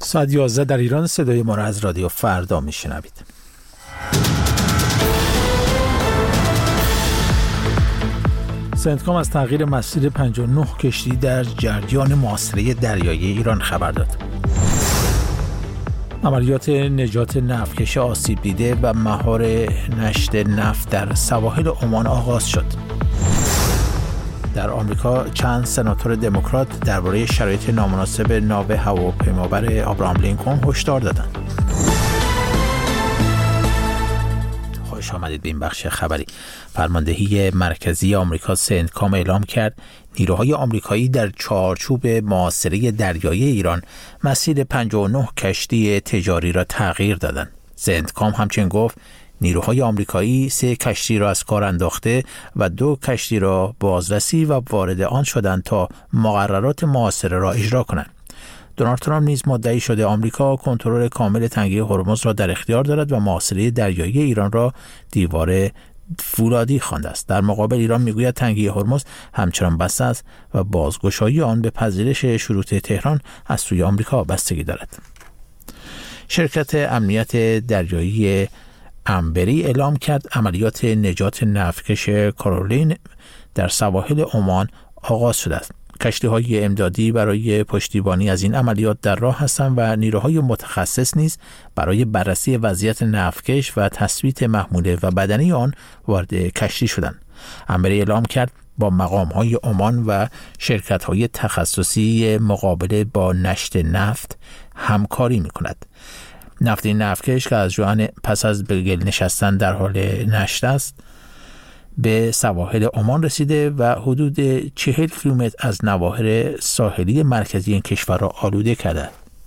ساعت 11 در ایران. صدای ما را از رادیو فردا میشنوید. سندکام از تغییر مسیر 59 کشتی در جریان محاصره دریایی ایران خبر داد. عملیات نجات نفتکش آسیب دیده و مهار نشت نفت در سواحل عمان آغاز شد. در آمریکا چند سناتور دموکرات درباره شرایط نامناسب ناو هواپیمابر ابراهام لینکلن هشدار دادند. خوش آمدید به این بخش خبری. فرماندهی مرکزی آمریکا سندکام اعلام کرد نیروهای آمریکایی در چارچوب محاصره دریایی ایران مسیر 59 کشتی تجاری را تغییر دادند. سندکام همچنین گفت نیروهای آمریکایی 3 کشتی را از کار انداخته و 2 کشتی را بازرسی و وارد آن شدند تا مقررات محاصره را اجرا کنند. دونالد ترامپ نیز مدعی شده آمریکا کنترل کامل تنگه هرمز را در اختیار دارد و محاصره دریایی ایران را دیوار فولادی خوانده است. در مقابل ایران میگوید تنگه هرمز همچنان بسته است و بازگشایی آن به پذیرش شروط تهران از سوی آمریکا بستگی دارد. شرکت امنیت دریایی امبری اعلام کرد عملیات نجات نفتکش کارولین در سواحل عمان آغاز شده است. کشتی‌های امدادی برای پشتیبانی از این عملیات در راه هستند و نیروهای متخصص نیز برای بررسی وضعیت نفتکش و تثبیت محموله و بدنی آن وارد کشتی شدند. امبری اعلام کرد با مقام‌های عمان و شرکت‌های تخصصی مقابله با نشت نفت همکاری می‌کند. نفت این نفتکش که از جوان پس از به گل نشستن در حال نشت است به سواحل عمان رسیده و حدود 40 کیلومتر از نواحی ساحلی مرکزی این کشور را آلوده کرده.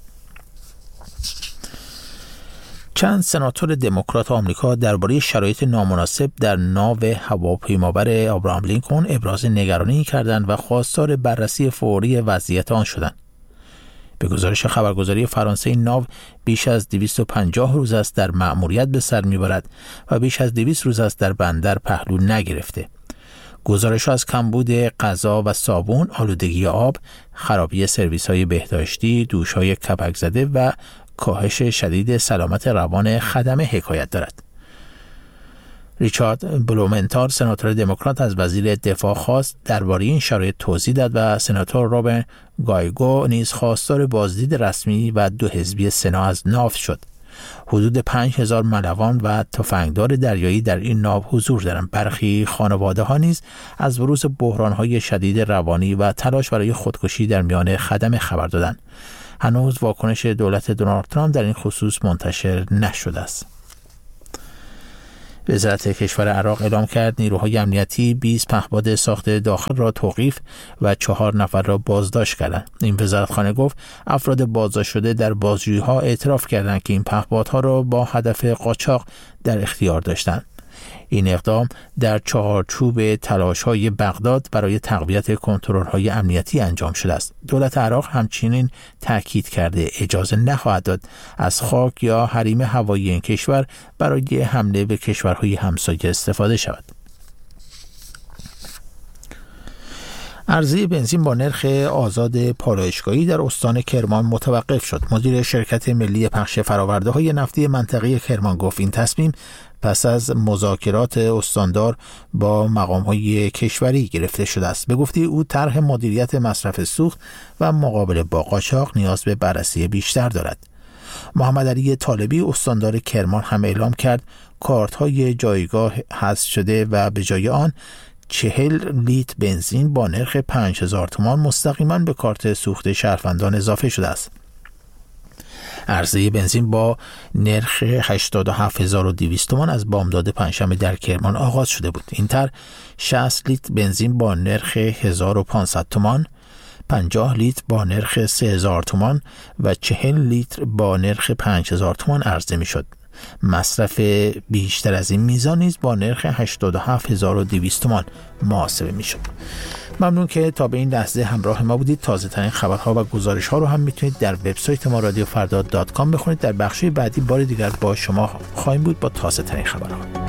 چند سناتور دموکرات آمریکا درباره شرایط نامناسب در ناو هواپیمابر ابراهام لینکلن ابراز نگرانی کردند و خواستار بررسی فوری وضعیت آن شدند. به گزارش خبرگزاری فرانسه این ناو بیش از 250 روز است در مأموریت به سر میبرد و بیش از 200 روز است در بندر پهلو نگرفته. گزارش از کمبود غذا و صابون، آلودگی آب، خرابی سرویس‌های بهداشتی، دوش‌های کپک زده و کاهش شدید سلامت روان خدمه حکایت دارد. ریچارد بلومنتال سناتور دموکرات از وزیر دفاع خواست درباره این شرایط توضیح داد و سناتور رابرت گایگو نیز خواستار بازدید رسمی و 2 حزبی سنا از ناو شد. حدود 5000 ملوان و تفنگدار دریایی در این ناو حضور دارند. برخی خانواده‌ها نیز از بروز بحران‌های شدید روانی و تلاش برای خودکشی در میان خدمه خبر دادند. هنوز واکنش دولت دونالد ترامپ در این خصوص منتشر نشده است. وزارت کشور عراق اعلام کرد نیروهای امنیتی 20 پهپاد ساخت داخل را توقیف و 4 نفر را بازداشت کردند. این وزارتخانه گفت افراد بازداشت شده در بازجویی‌ها اعتراف کردند که این پهپادها را با هدف قاچاق در اختیار داشتند. این اقدام در چارچوب تلاش‌های بغداد برای تقویت کنترل‌های امنیتی انجام شده است. دولت عراق همچنین تاکید کرده اجازه نخواهد داد از خاک یا حریم هوایی این کشور برای حمله به کشورهای همسایه استفاده شود. عرضه بنزین با نرخ آزاد پالایشگاهی در استان کرمان متوقف شد. مدیر شرکت ملی پخش فرآورده‌های نفتی منطقه کرمان گفت این تصمیم پس از مذاکرات استاندار با مقام‌های کشوری گرفته شده است. به گفته او طرح مدیریت مصرف سوخت و مقابله با قاچاق نیاز به بررسی بیشتر دارد. محمد علی طالبی استاندار کرمان هم اعلام کرد کارت‌های جایگاه حذف شده و به جای آن 40 لیتر بنزین با نرخ 5000 تومان مستقیما به کارت سوخت شهروندان اضافه شده است. عرضه بنزین با نرخ 87200 تومان از بامداد پنجشنبه در کرمان آغاز شده بود. این طرح 60 لیتر بنزین با نرخ 1500 تومان، 50 لیتر با نرخ 3000 تومان و 40 لیتر با نرخ 5000 تومان عرضه می شد. مصرف بیشتر از این میزان نیز با نرخ 87200 تومان محاسبه می شد. ممنون که تا به این لحظه همراه ما بودید. تازه ترین خبرها و گزارش ها رو هم میتونید در وبسایت ما رادیوفردا.com بخونید. در بخش بعدی بار دیگر با شما خواهیم بود با تازه ترین خبرها.